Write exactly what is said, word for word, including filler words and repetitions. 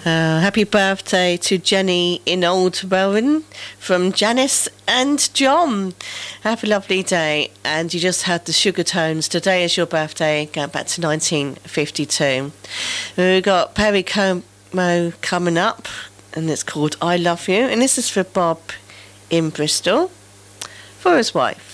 Uh, happy birthday to Jenny in Old Rowan from Janice and John. Have a lovely day. And you just had the Sugar Tones. Today is your birthday, going back to nineteen fifty-two. We've got Perry Como coming up, and it's called I Love You. And this is for Bob in Bristol, for his wife.